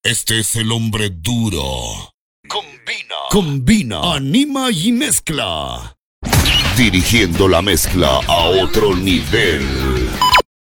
Este es el hombre duro. Combina, anima y mezcla. Dirigiendo la mezcla a otro nivel.